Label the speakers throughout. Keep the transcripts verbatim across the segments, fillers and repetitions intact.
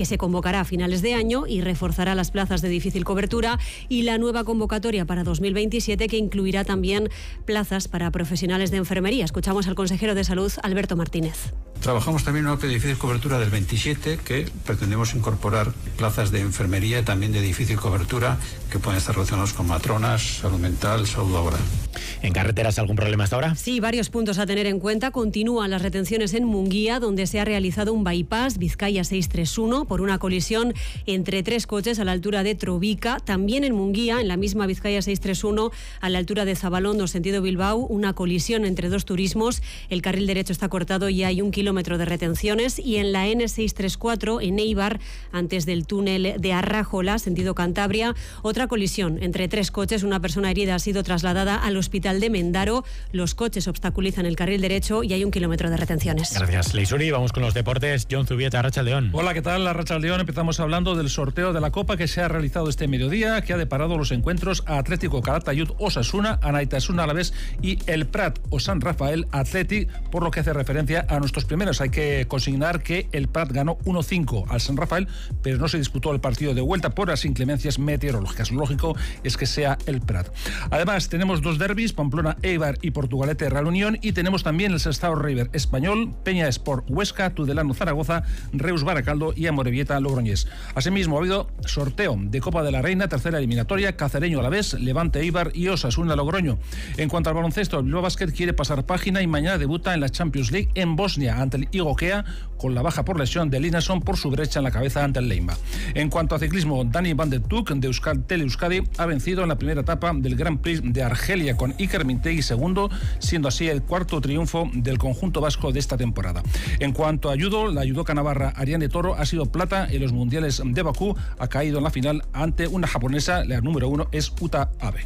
Speaker 1: que se convocará a finales de año y reforzará las plazas de difícil cobertura, y la nueva convocatoria para dos mil veintisiete, que incluirá también plazas para profesionales de enfermería. Escuchamos al consejero de Salud, Alberto Martínez.
Speaker 2: Trabajamos también en una de difícil cobertura del veintisiete, que pretendemos incorporar plazas de enfermería y también de difícil cobertura que pueden estar relacionados con matronas, salud mental, salud laboral.
Speaker 3: ¿En carreteras algún problema hasta ahora?
Speaker 1: Sí, varios puntos a tener en cuenta. Continúan las retenciones en Munguía, donde se ha realizado un bypass Vizcaya seiscientos treinta y uno por una colisión entre tres coches a la altura de Trovica. También en Munguía, en la misma Vizcaya seiscientos treinta y uno, a la altura de Zabalondo, sentido Bilbao, una colisión entre dos turismos. El carril derecho está cortado y hay un kilómetro de retenciones. Y en la ene seiscientos treinta y cuatro, en Eibar, antes del túnel de Arrajola, sentido Cantabria, otra colisión entre tres coches. Una persona herida ha sido trasladada al hospital de Mendaro. Los coches obstaculizan el carril derecho y hay un kilómetro de retenciones.
Speaker 3: Gracias, Leisuri. Vamos con los deportes. John Zubieta, Arratsaldeon.
Speaker 4: Hola, ¿qué tal? Arratsaldeon. Empezamos hablando del sorteo de la Copa que se ha realizado este mediodía, que ha deparado los encuentros a Atlético Calatayud Osasuna, Anaitasuna Alavés y el Prat o San Rafael Athletic. Por lo que hace referencia a nuestros primeros, hay que consignar que el Prat ganó uno cinco al San Rafael, pero no se disputó el partido de vuelta por las inclemencias meteorológicas. Lo lógico es que sea el Prat. Además, tenemos dos derbis, Pamplona Eibar y Portugalete Real Unión, y tenemos también el Sestao River Español, Peña Sport Huesca, Tudelano Zaragoza, Reus Baracaldo y Amorebieta Logroñés. Asimismo, ha habido sorteo de Copa de la Reina, tercera eliminatoria, Cacereño Alavés, Levante Eibar y Osasuna Logroño. En cuanto al baloncesto, el Bilbao Basket quiere pasar página y mañana debuta en la Champions League en Bosnia ante el Igokea, con la baja por lesión de Linason por su brecha en la cabeza ante el Leimba. En cuanto a ciclismo, Dani Van der Tuk de Euskaltel Euskadi ha vencido en la primera etapa del Grand Prix de Argelia con Iker Mintegui segundo, siendo así el cuarto triunfo del conjunto vasco de esta temporada. En cuanto a judo, la judoka navarra Ariane Toro ha sido plata en los mundiales de Bakú, ha caído en la final ante una japonesa, la número uno es Uta Abe.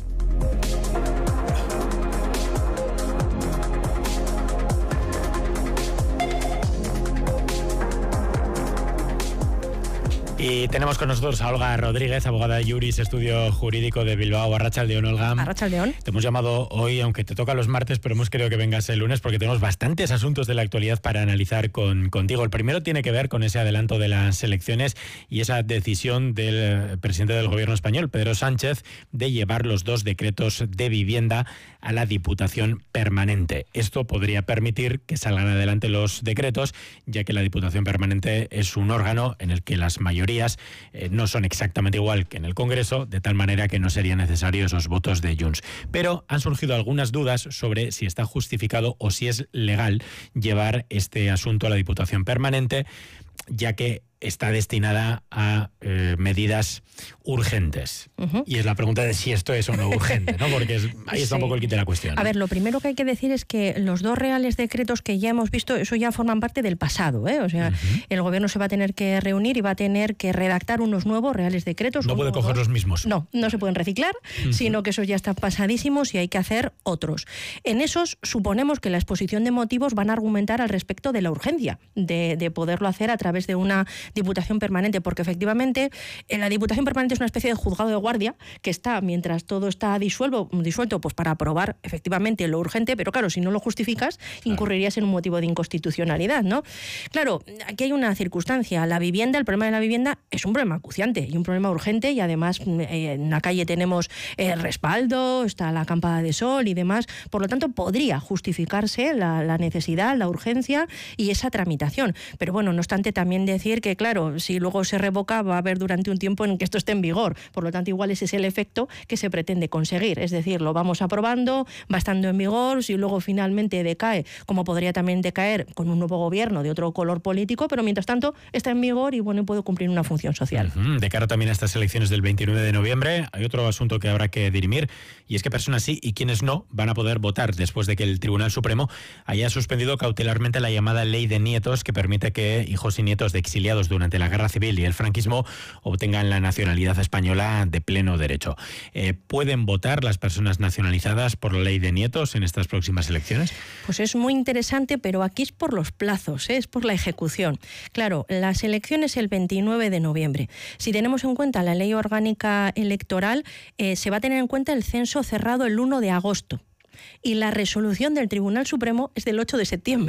Speaker 3: Y tenemos con nosotros a Olga Rodríguez, abogada de Juris, estudio jurídico de Bilbao. Arratsaldeon, Olga.
Speaker 1: Arratsaldeon.
Speaker 3: Te hemos llamado hoy, aunque te toca los martes, pero hemos querido que vengas el lunes porque tenemos bastantes asuntos de la actualidad para analizar con, contigo. El primero tiene que ver con ese adelanto de las elecciones y esa decisión del presidente del gobierno español, Pedro Sánchez, de llevar los dos decretos de vivienda a la Diputación Permanente. Esto podría permitir que salgan adelante los decretos, ya que la Diputación Permanente es un órgano en el que las mayorías eh, no son exactamente igual que en el Congreso, de tal manera que no serían necesarios esos votos de Junts. Pero han surgido algunas dudas sobre si está justificado o si es legal llevar este asunto a la Diputación Permanente, ya que está destinada a eh, medidas urgentes. Uh-huh. Y es la pregunta de si esto es o no urgente, ¿no? Porque es, ahí está sí. un poco el quite de la cuestión, ¿no?
Speaker 5: A ver, lo primero que hay que decir es que los dos reales decretos que ya hemos visto, eso ya forman parte del pasado, ¿eh? O sea, uh-huh. el gobierno se va a tener que reunir y va a tener que redactar unos nuevos reales decretos.
Speaker 3: No puede coger
Speaker 5: dos.
Speaker 3: los mismos.
Speaker 5: No, no se pueden reciclar, uh-huh. sino que esos ya están pasadísimos y hay que hacer otros. En esos suponemos que la exposición de motivos van a argumentar al respecto de la urgencia de, de poderlo hacer a través de una Diputación Permanente, porque efectivamente en la Diputación Permanente es una especie de juzgado de guardia que está, mientras todo está disuelto, disuelto pues para aprobar efectivamente lo urgente, pero claro, si no lo justificas, incurrirías en un motivo de inconstitucionalidad, ¿no? Claro, aquí hay una circunstancia, la vivienda, el problema de la vivienda es un problema acuciante y un problema urgente, y además eh, en la calle tenemos el respaldo, está la acampada de sol y demás, por lo tanto podría justificarse la, la necesidad, la urgencia y esa tramitación, pero bueno, no obstante también decir que claro, si luego se revoca va a haber durante un tiempo en que esto esté en vigor, por lo tanto igual ese es el efecto que se pretende conseguir, es decir, lo vamos aprobando, va estando en vigor, si luego finalmente decae, como podría también decaer con un nuevo gobierno de otro color político, pero mientras tanto está en vigor y bueno, puede cumplir una función social.
Speaker 3: Uh-huh. De cara también a estas elecciones del veintinueve de noviembre, hay otro asunto que habrá que dirimir, y es que personas sí y quienes no van a poder votar después de que el Tribunal Supremo haya suspendido cautelarmente la llamada Ley de Nietos, que permite que hijos y nietos de exiliados durante la Guerra Civil y el franquismo obtengan la nacionalidad española de pleno derecho. Eh, ¿Pueden votar las personas nacionalizadas por la Ley de Nietos en estas próximas elecciones?
Speaker 5: Pues es muy interesante, pero aquí es por los plazos, ¿eh? Es por la ejecución. Claro, las elecciones el veintinueve de noviembre. Si tenemos en cuenta la Ley Orgánica Electoral, eh, se va a tener en cuenta el censo cerrado el uno de agosto y la resolución del Tribunal Supremo es del ocho de septiembre.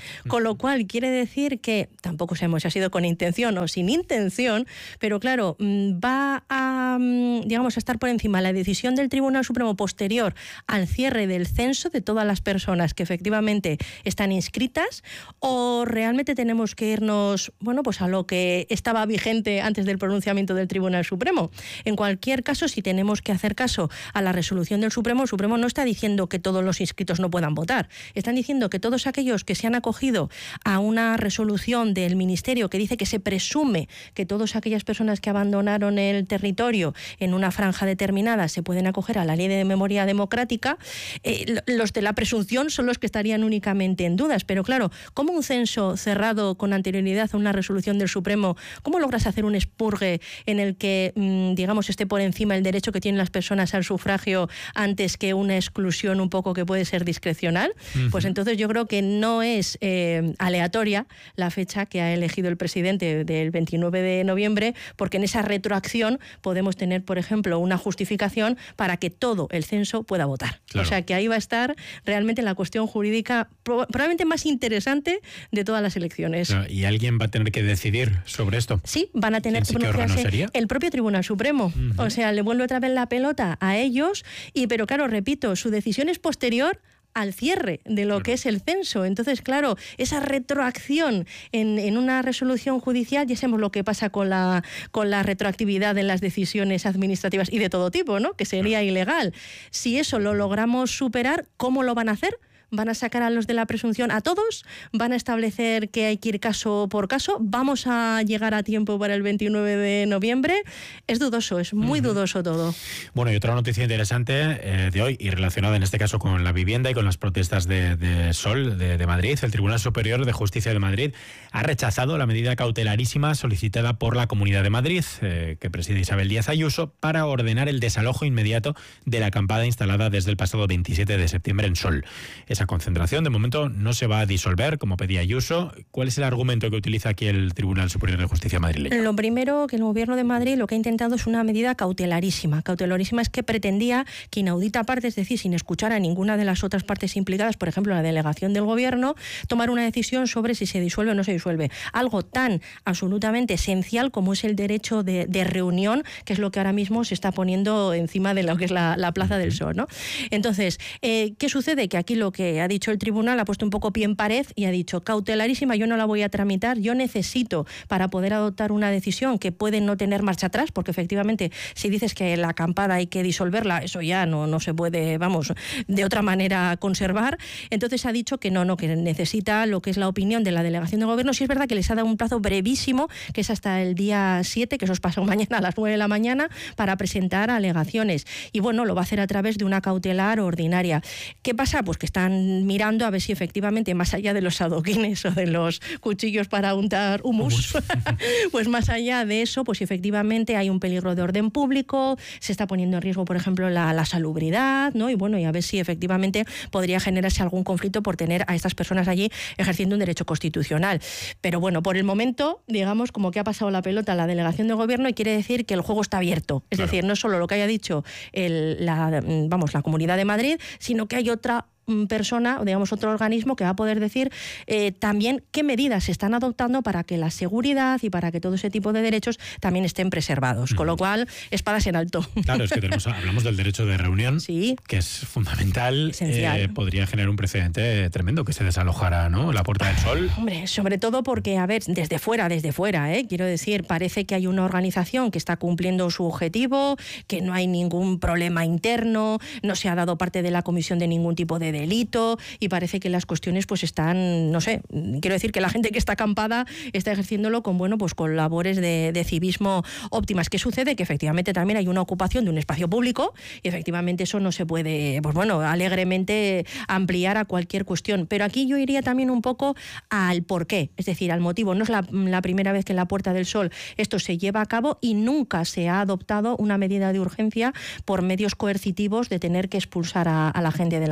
Speaker 5: Con lo cual quiere decir que, tampoco sabemos si ha sido con intención o sin intención, pero claro, va a, digamos, a estar por encima la decisión del Tribunal Supremo posterior al cierre del censo de todas las personas que efectivamente están inscritas, o realmente tenemos que irnos, bueno, pues a lo que estaba vigente antes del pronunciamiento del Tribunal Supremo. En cualquier caso, si tenemos que hacer caso a la resolución del Supremo, el Supremo no está diciendo que todos los inscritos no puedan votar. Están diciendo que todos aquellos que se han acogido a una resolución del Ministerio que dice que se presume que todas aquellas personas que abandonaron el territorio en una franja determinada se pueden acoger a la Ley de Memoria Democrática, eh, los de la presunción son los que estarían únicamente en dudas. Pero claro, ¿cómo un censo cerrado con anterioridad a una resolución del Supremo, cómo logras hacer un expurgue en el que, mmm, digamos, esté por encima el derecho que tienen las personas al sufragio antes que una exclusión un poco que puede ser discrecional? Uh-huh. Pues entonces yo creo que no es eh, aleatoria la fecha que ha elegido el presidente del veintinueve de noviembre, porque en esa retroacción podemos tener, por ejemplo, una justificación para que todo el censo pueda votar. Claro. O sea que ahí va a estar realmente la cuestión jurídica probablemente más interesante de todas las elecciones.
Speaker 3: Claro, ¿y alguien va a tener que decidir sobre esto?
Speaker 5: Sí, van a tener que pronunciarse el propio Tribunal Supremo. Uh-huh. O sea, le vuelve otra vez la pelota a ellos, y pero claro, repito, su decisión es posterior al cierre de lo que es el censo. Entonces, claro, esa retroacción en, en una resolución judicial, ya sabemos lo que pasa con la, con la retroactividad en las decisiones administrativas y de todo tipo, ¿no? Que sería ilegal. Si eso lo logramos superar, ¿cómo lo van a hacer? ¿Van a sacar a los de la presunción a todos? ¿Van a establecer que hay que ir caso por caso? ¿Vamos a llegar a tiempo para el veintinueve de noviembre? Es dudoso, es muy uh-huh. dudoso todo.
Speaker 3: Bueno, y otra noticia interesante eh, de hoy, y relacionada en este caso con la vivienda y con las protestas de, de Sol de, de Madrid, el Tribunal Superior de Justicia de Madrid ha rechazado la medida cautelarísima solicitada por la Comunidad de Madrid, eh, que preside Isabel Díaz Ayuso, para ordenar el desalojo inmediato de la acampada instalada desde el pasado veintisiete de septiembre en Sol. Esa concentración de momento no se va a disolver, como pedía Ayuso. ¿Cuál es el argumento que utiliza aquí el Tribunal Superior de Justicia madrileño?
Speaker 5: Lo primero, que el Gobierno de Madrid lo que ha intentado es una medida cautelarísima. Cautelarísima es que pretendía que inaudita parte, es decir, sin escuchar a ninguna de las otras partes implicadas, por ejemplo, la delegación del Gobierno, tomar una decisión sobre si se disuelve o no se disuelve. Algo tan absolutamente esencial como es el derecho de, de reunión, que es lo que ahora mismo se está poniendo encima de lo que es la, la Plaza del Sol, ¿no? Entonces, eh, ¿qué sucede? Que aquí lo que ha dicho el tribunal ha puesto un poco pie en pared y ha dicho cautelarísima, yo no la voy a tramitar, yo necesito para poder adoptar una decisión que puede no tener marcha atrás, porque efectivamente si dices que la acampada hay que disolverla, eso ya no, no se puede, vamos, de otra manera conservar. Entonces ha dicho que no, no, que necesita lo que es la opinión de la delegación del Gobierno. Sí es verdad que les ha dado un plazo brevísimo, que es hasta el día siete, que eso os pasa mañana a las nueve de la mañana, para presentar alegaciones. Y bueno, lo va a hacer a través de una cautelar ordinaria. ¿Qué pasa? Pues que están mirando a ver si efectivamente, más allá de los adoquines o de los cuchillos para untar humus, pues más allá de eso, pues si efectivamente hay un peligro de orden público, se está poniendo en riesgo, por ejemplo, la, la salubridad, ¿no? Y bueno, y a ver si efectivamente podría generarse algún conflicto por tener a estas personas allí ejerciendo un derecho constitucional. Pero bueno, por el momento, digamos, como que ha pasado la pelota a la delegación del Gobierno, y quiere decir que el juego está abierto. Es claro. decir, no solo lo que haya dicho el, la, vamos, la Comunidad de Madrid, sino que hay otra persona, o digamos otro organismo que va a poder decir eh, también qué medidas se están adoptando para que la seguridad y para que todo ese tipo de derechos también estén preservados. Mm. Con lo cual, espadas en alto.
Speaker 3: Claro, es que tenemos, hablamos del derecho de reunión,
Speaker 5: sí,
Speaker 3: que es fundamental. Eh, podría generar un precedente tremendo que se desalojara, ¿no?, la Puerta del Sol.
Speaker 5: Hombre, sobre todo porque, a ver, desde fuera, desde fuera, ¿eh? quiero decir, parece que hay una organización que está cumpliendo su objetivo, que no hay ningún problema interno, no se ha dado parte de la comisión de ningún tipo de delito, y parece que las cuestiones pues están, no sé, quiero decir que la gente que está acampada está ejerciéndolo con, bueno, pues con labores de, de civismo óptimas. ¿Qué sucede? Que efectivamente también hay una ocupación de un espacio público y efectivamente eso no se puede, pues bueno, alegremente ampliar a cualquier cuestión. Pero aquí yo iría también un poco al porqué, es decir, al motivo. No es la, la primera vez que en la Puerta del Sol esto se lleva a cabo y nunca se ha adoptado una medida de urgencia por medios coercitivos de tener que expulsar a, a la gente de la plaza.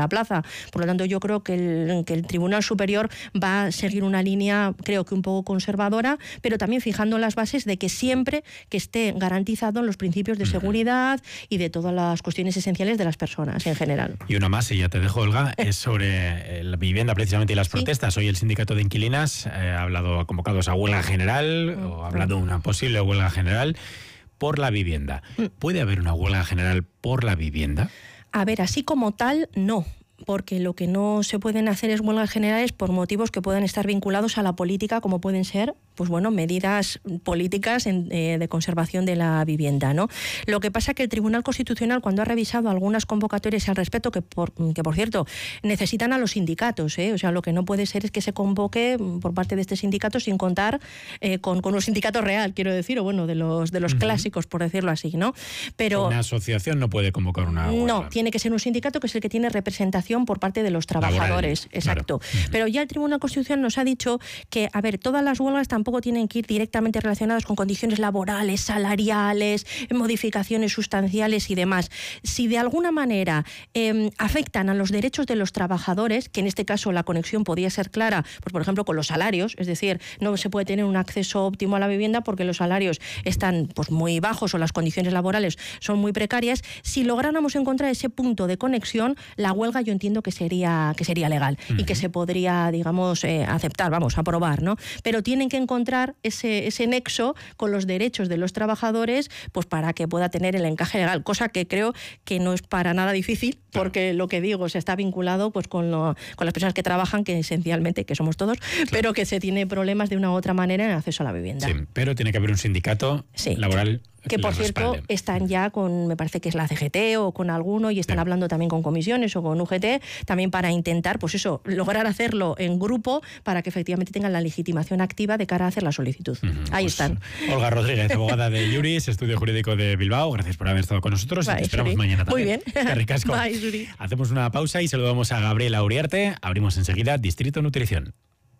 Speaker 5: Por lo tanto, yo creo que el, que el Tribunal Superior va a seguir una línea, creo que un poco conservadora, pero también fijando las bases de que siempre que esté garantizado en los principios de seguridad y de todas las cuestiones esenciales de las personas en general.
Speaker 3: Y una más, y ya te dejo, Olga, es sobre la vivienda precisamente y las protestas. Sí. Hoy el sindicato de inquilinas eh, ha hablado, ha convocado a huelga general, mm. o ha hablado de una posible huelga general por la vivienda. Mm. ¿Puede haber una huelga general por la vivienda?
Speaker 5: A ver, así como tal, no. Porque lo que no se pueden hacer es huelgas generales por motivos que puedan estar vinculados a la política, como pueden ser, pues bueno, medidas políticas en, eh, de conservación de la vivienda, ¿no? Lo que pasa es que el Tribunal Constitucional, cuando ha revisado algunas convocatorias al respecto, que por, que por cierto, necesitan a los sindicatos, ¿eh? O sea, lo que no puede ser es que se convoque por parte de este sindicato sin contar eh, con, con un sindicato real, quiero decir, o bueno, de los, de los uh-huh. clásicos, por decirlo así, ¿no? Pero
Speaker 3: una asociación no puede convocar una huelga.
Speaker 5: No, tiene que ser un sindicato que es el que tiene representación por parte de los trabajadores. Laboral, exacto. Claro. Pero ya el Tribunal Constitucional nos ha dicho que, a ver, todas las huelgas tampoco tienen que ir directamente relacionadas con condiciones laborales, salariales, modificaciones sustanciales y demás. Si de alguna manera eh, afectan a los derechos de los trabajadores, que en este caso la conexión podría ser clara, pues por ejemplo con los salarios, es decir, no se puede tener un acceso óptimo a la vivienda porque los salarios están pues muy bajos o las condiciones laborales son muy precarias. Si lográramos encontrar ese punto de conexión, la huelga yo entiendo que sería que sería legal uh-huh. y que se podría, digamos, eh, aceptar, vamos, aprobar, ¿no? Pero tienen que encontrar ese, ese nexo con los derechos de los trabajadores, pues para que pueda tener el encaje legal, cosa que creo que no es para nada difícil, porque claro. lo que digo, se está vinculado pues con, lo, con las personas que trabajan, que esencialmente, que somos todos, claro. pero que se tiene problemas de una u otra manera en el acceso a la vivienda.
Speaker 3: Sí, pero tiene que haber un sindicato sí. laboral
Speaker 5: que por cierto respalde. Están ya con, me parece que es la C G T o con alguno, y están sí. hablando también con comisiones o con U G T, también para intentar, pues eso, lograr hacerlo en grupo para que efectivamente tengan la legitimación activa de cara a hacer la solicitud. Uh-huh. Ahí pues, están.
Speaker 3: Olga Rodríguez, abogada de Iuris, Estudio Jurídico de Bilbao, gracias por haber estado con nosotros. Bye, y te esperamos Suri. Mañana también.
Speaker 5: Muy bien.
Speaker 3: Qué ricasco.
Speaker 5: Bye, Suri.
Speaker 3: Hacemos una pausa y saludamos a Gabriela Uriarte. Abrimos enseguida Distrito Nutrición.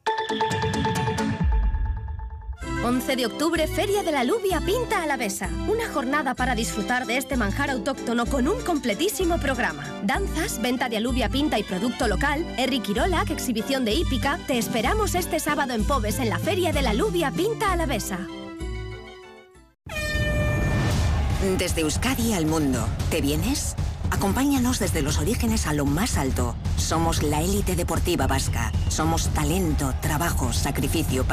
Speaker 6: once de octubre, Feria de la Alubia Pinta Alavesa. Una jornada para disfrutar de este manjar autóctono con un completísimo programa. Danzas, venta de alubia pinta y producto local, Herri Kirolak, exhibición de hípica. Te esperamos este sábado en Pobes en la Feria de la Alubia Pinta Alavesa.
Speaker 7: Desde Euskadi al mundo, ¿te vienes? Acompáñanos desde los orígenes a lo más alto. Somos la élite deportiva vasca. Somos talento, trabajo, sacrificio.